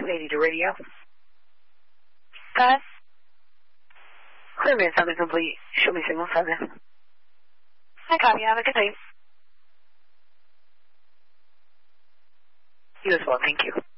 280 to radio. Gus? Clear man, sound complete. Show me signal 7. I copy. Have a good night. You as well, thank you.